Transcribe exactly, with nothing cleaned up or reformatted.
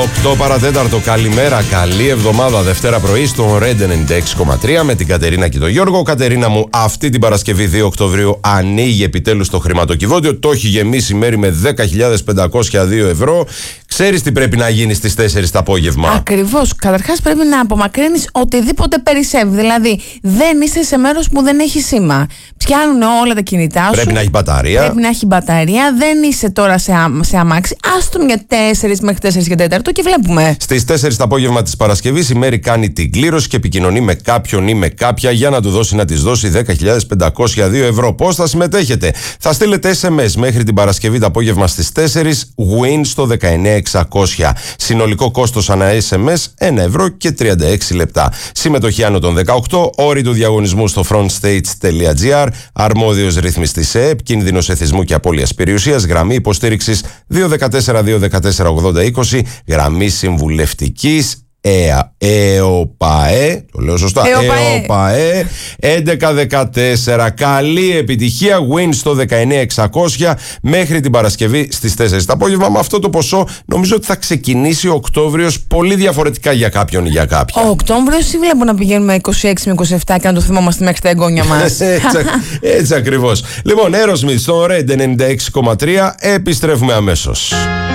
οκτώ παρατέταρτο, καλημέρα, καλή εβδομάδα. Δευτέρα πρωί στο Red ενενήντα έξι κόμμα τρία με την Κατερίνα και τον Γιώργο. Κατερίνα μου, αυτή την Παρασκευή δύο Οκτωβρίου ανοίγει επιτέλους το χρηματοκιβώτιο. Το έχει γεμίσει η μέρη με δέκα χιλιάδες πεντακόσια δύο ευρώ. Ξέρεις τι πρέπει να γίνει στις τέσσερις το απόγευμα? Ακριβώς. Καταρχάς πρέπει να απομακρύνεις οτιδήποτε περισσεύει. Δηλαδή δεν είσαι σε μέρος που δεν έχει σήμα. Πιάνουν όλα τα κινητά σου. Πρέπει να έχει μπαταρία. Πρέπει να έχει μπαταρία. Δεν είσαι τώρα σε, α, σε αμάξι. Άστον για τέσσερις μέχρι τέσσερις και τέταρτο και βλέπουμε. Στις τέσσερις το απόγευμα της Παρασκευής η Μέρη κάνει την κλήρωση και επικοινωνεί με κάποιον ή με κάποια για να του δώσει να της δώσει δέκα χιλιάδες πεντακόσια δύο ευρώ. Πώς θα συμμετέχετε? Θα στείλετε ες εμ ες μέχρι την Παρασκευή το απόγευμα στις τέσσερις, win στο δεκαεννιά εξακόσια. Συνολικό κόστος ανά ες εμ ες ένα ευρώ και τριάντα έξι λεπτά. Συμμετοχή άνω των δεκαοκτώ, όροι του διαγωνισμού στο frontstage τελεία τζι άρ, αρμόδιος ρυθμιστής ΕΕΠ, κίνδυνος εθισμού και απώλειας περιουσίας, γραμμή υποστήριξης δύο ένα τέσσερα δύο ένα τέσσερα ογδόντα είκοσι, γραμμή συμβουλευτικής ΕΑ, ΕΟΠΑΕ, το λέω σωστά, ΕΟΠΑΕ έντεκα δεκατέσσερα. Καλή επιτυχία, win στο δεκαεννιά εξακόσια μέχρι την Παρασκευή στις τέσσερις το απόγευμα. Με αυτό το ποσό νομίζω ότι θα ξεκινήσει ο Οκτώβριος πολύ διαφορετικά για κάποιον ή για κάποια. Ο Οκτώβριος ή βλέπω να πηγαίνουμε είκοσι έξι με είκοσι επτά και να το θυμόμαστε μέχρι τα εγγόνια μας. έτσι, έτσι ακριβώς. Λοιπόν, Aerosmith στο Red ενενήντα έξι κόμμα τρία, επιστρέφουμε αμέσως.